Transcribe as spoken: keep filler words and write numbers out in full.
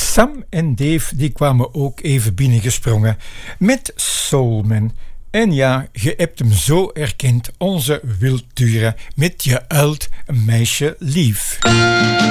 Sam en Dave die kwamen ook even binnengesprongen met Soulman. En ja, je hebt hem zo erkend, onze Wiltura met Je huilt, meisje lief.